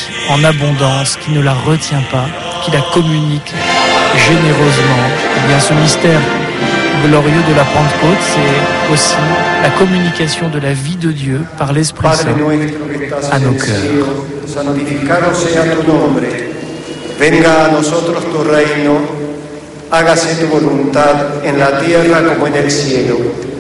en abondance, qui ne la retient pas, qui la communique généreusement. Eh bien, ce mystère glorieux de la Pentecôte, c'est aussi la communication de la vie de Dieu par l'Esprit Saint à nos cœurs. Santificado sea tu nombre, venga a nosotros tu reino, hágase tu voluntad en la tierra como en el cielo.